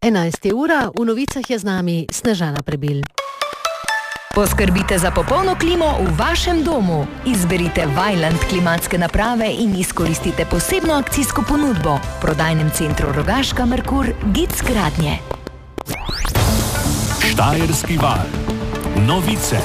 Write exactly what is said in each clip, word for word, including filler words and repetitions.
enajsta ura, v novicah je z nami Snežana Prebil. Poskrbite za popolno klimo v vašem domu. Izberite Vaillant klimatske naprave in izkoristite posebno akcijsko ponudbo. V prodajnem centru Rogaška Merkur Gic Gradnje. Štajerski val. Novice.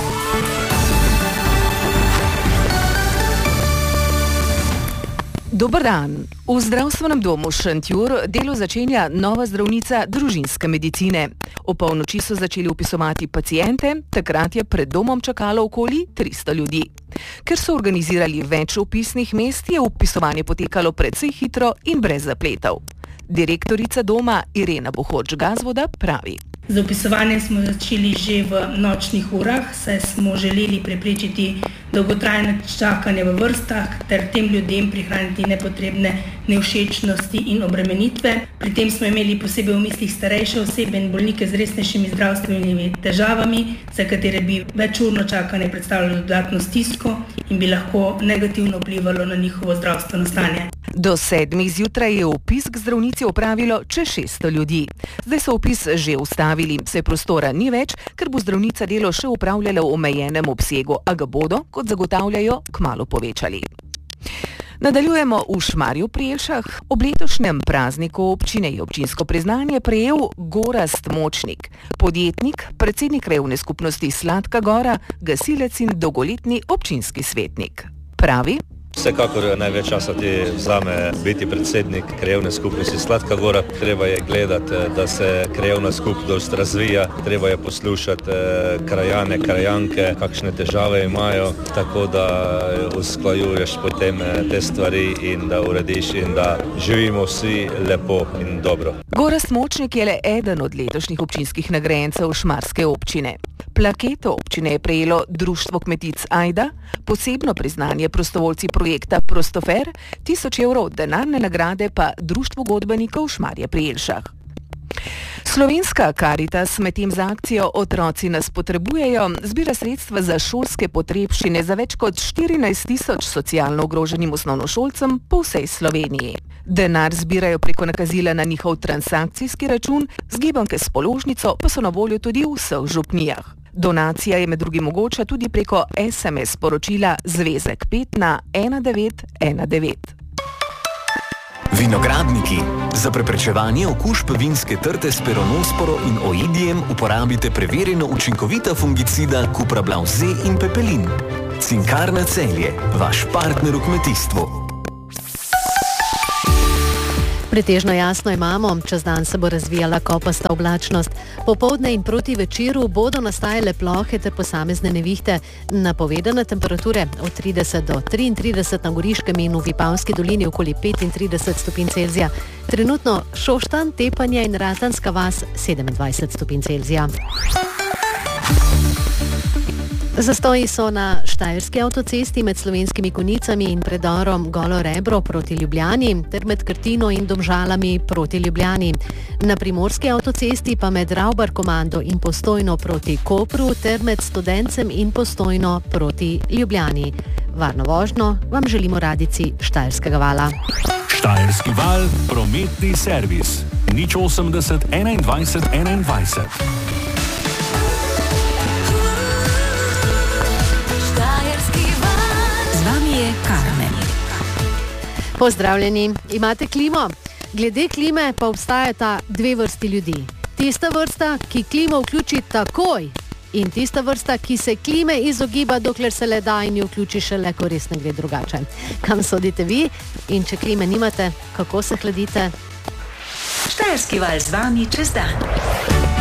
Dober dan. V zdravstvenem domu Šentjur delo začenja nova zdravnica družinske medicine. O polnoči so začeli vpisovati pacijente, takrat je pred domom čakalo okoli tristo ljudi. Ker so organizirali več vpisnih mest, je vpisovanje potekalo precej hitro in brez zapletov. Direktorica doma Irena Bohoč-Gazvoda pravi. Z vpisovanjem smo začeli že v nočnih urah, saj smo želeli preprečiti dolgotrajne čakanje v vrstah ter tem ljudem prihraniti nepotrebne nevšečnosti in obremenitve. Pri tem smo imeli posebej v mislih starejše osebe in bolnike z resnejšimi zdravstvenimi težavami, za katere bi večurno čakanje predstavljalo dodatno stisko in bi lahko negativno vplivalo na njihovo zdravstveno stanje. Do sedmih zjutraj je vpis k zdravnici opravilo čez šeststo ljudi. Zdaj so vpis že ustavili, saj prostora ni več, ker bo zdravnica delo še upravljala v omejenem obsegu, a ga bodo, kot zagotavljajo, kmalu povečali. Nadaljujemo v Šmarju pri Jelšah. Ob letošnjem prazniku občine je občinsko priznanje prejel Gorazd Močnik, podjetnik, predsednik krajevne skupnosti Sladka Gora, gasilec in dolgoletni občinski svetnik. Pravi: Vsekakor največ časa ti vzame biti predsednik krajevne skupnosti Sladka Gora. Treba je gledati, da se krajevna skupnost razvija, treba je poslušati krajane, krajanke, kakšne težave imajo, tako da usklajuješ potem te stvari in da urediš in da živimo vsi lepo in dobro. Gorazd Močnik je le eden od letošnjih občinskih nagrajencev šmarske občine. Plaketo občine je prejelo Društvo kmetic Ajda, posebno priznanje prostovoljci projekta Prostofer, tisoč evrov denarne nagrade pa Društvo godbenikov Šmarje pri Jelšah. Slovenska Karitas medtem z akcijo Otroci nas potrebujejo zbira sredstva za šolske potrebščine za več kot štirinajst tisoč socialno ogroženim osnovnošolcem po vsej Sloveniji. Denar zbirajo preko nakazila na njihov transakcijski račun, zgibanke s položnico pa so na voljo tudi v vseh župnijah. Donacija je med drugim mogoča tudi preko es em es sporočila Zvezek pet na ena devet ena devet. Vinogradniki. Za preprečevanje okužb vinske trte s peronosporo in oidijem uporabite preverjeno učinkovita fungicida Cuprablav Z in Pepelin. Cinkarna Celje, vaš partner v kmetijstvu. Pretežno jasno imamo, čez dan se bo razvijala kopasta oblačnost. Popoldne in proti večeru bodo nastajale plohe ter posamezne nevihte. Napovedane temperature od trideset do triintrideset na Goriškem in v Vipavski dolini okoli petintrideset stopinj Celzija. Trenutno Šoštanj, Tepanje in Ratanska vas sedemindvajset stopinj Celzija. Zastoji so na Štajerski avtocesti med Slovenskimi Konjicami in predorom Golo Rebro proti Ljubljani ter med Krtino in Domžalami proti Ljubljani. Na Primorski avtocesti pa med Ravbar Komando in Postojno proti Kopru ter med Studencem in Postojno proti Ljubljani. Varno vožnjo vam želimo radijci Štajerskega vala. Štajerski val, prometni servis. nič osemdeset enaindvajset enaindvajset. Pozdravljeni, imate klimo? Glede klime pa obstajata dve vrsti ljudi. Tista vrsta, ki klimo vključi takoj, in tista vrsta, ki se klime izogiba, dokler se le da in jo vključi šele, ko res ne gre drugače. Kam sodite vi? In če klime nimate, kako se hladite? Štajerski val z vami čez dan.